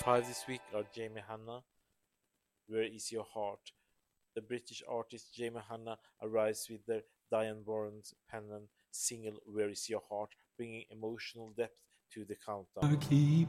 5 this week are Jamie Hanna, Where Is Your Heart? The British artist Jamie Hanna arrives with their Diane Warren's pennant single Where Is Your Heart, bringing emotional depth to the countdown.